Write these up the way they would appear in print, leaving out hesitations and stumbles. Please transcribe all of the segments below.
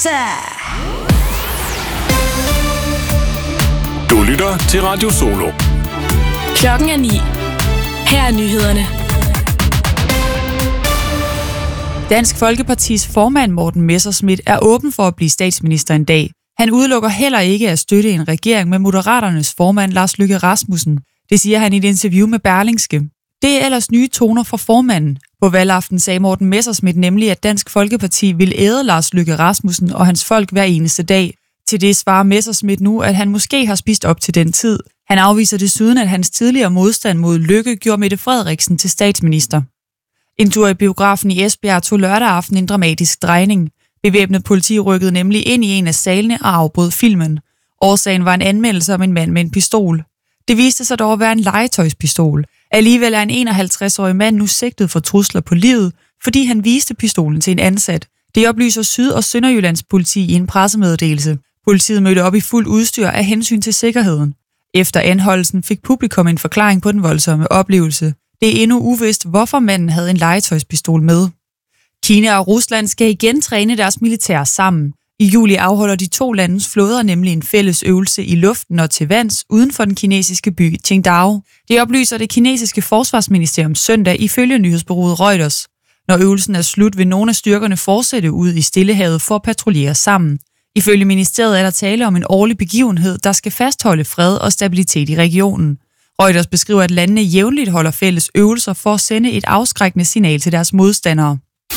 Du lytter til Radio Solo. Klokken er 9. Her er nyhederne. Dansk Folkepartis formand Morten Messerschmidt er åben for at blive statsminister en dag. Han udelukker heller ikke at støtte en regering med Moderaternes formand Lars Løkke Rasmussen. Det siger han i et interview med Berlingske. Det er ellers nye toner fra formanden. På valgaften sagde Morten Messerschmidt nemlig, at Dansk Folkeparti vil æde Lars Løkke Rasmussen og hans folk hver eneste dag. Til det svarer Messerschmidt nu, at han måske har spist op til den tid. Han afviser desuden, at hans tidligere modstand mod Løkke gjorde Mette Frederiksen til statsminister. En tur i biografen i Esbjerg tog lørdag aften en dramatisk drejning. Bevæbnet politi rykkede nemlig ind i en af salene og afbrød filmen. Årsagen var en anmeldelse om en mand med en pistol. Det viste sig dog at være en legetøjspistol. Alligevel er en 51-årig mand nu sigtet for trusler på livet, fordi han viste pistolen til en ansat. Det oplyser Syd- og Sønderjyllands politi i en pressemeddelelse. Politiet mødte op i fuld udstyr af hensyn til sikkerheden. Efter anholdelsen fik publikum en forklaring på den voldsomme oplevelse. Det er endnu uvist, hvorfor manden havde en legetøjspistol med. Kina og Rusland skal igen træne deres militær sammen. I juli afholder de to landes flåder nemlig en fælles øvelse i luften og til vands uden for den kinesiske by Qingdao. Det oplyser det kinesiske forsvarsministerium søndag ifølge nyhedsbureauet Reuters. Når øvelsen er slut, vil nogle af styrkerne fortsætte ud i Stillehavet for at patruljere sammen. Ifølge ministeriet er der tale om en årlig begivenhed, der skal fastholde fred og stabilitet i regionen. Reuters beskriver, at landene jævnligt holder fælles øvelser for at sende et afskrækkende signal til deres modstandere.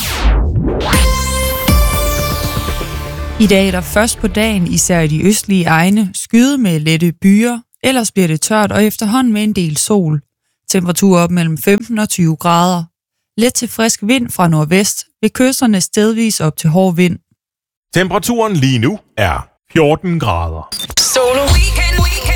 I dag er der først på dagen, især i de østlige egne, skyde med lette byer, ellers bliver det tørt og efterhånden med en del sol. Temperatur op mellem 15 og 20 grader. Let til frisk vind fra nordvest, ved kysterne stedvis op til hård vind. Temperaturen lige nu er 14 grader. Solo. Weekend.